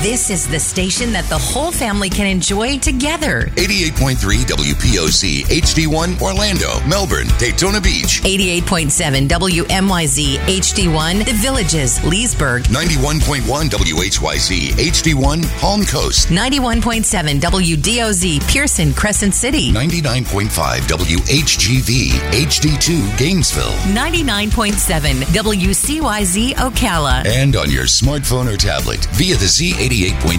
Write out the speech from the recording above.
This is the station that the whole family can enjoy together. 88.3 WPOC HD1 Orlando, Melbourne, Daytona Beach. 88.7 WMYZ HD1 The Villages, Leesburg. 91.1 WHYZ HD1 Palm Coast. 91.7 WDOZ Pearson, Crescent City. 99.5 WHGV HD2 Gainesville. 99.7 WCYZ Ocala. And on your smartphone or tablet via the Z88.3